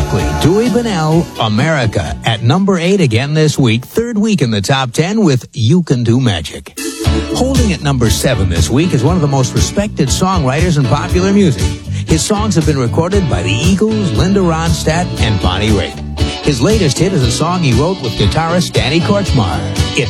quickly, Dewey Bunnell, America, at number 8 again this week, third week in the top 10 with You Can Do Magic. Holding at number 7 this week is one of the most respected songwriters in popular music. His songs have been recorded by the Eagles, Linda Ronstadt, and Bonnie Raitt. His latest hit is a song he wrote with guitarist Danny Kortchmar. It's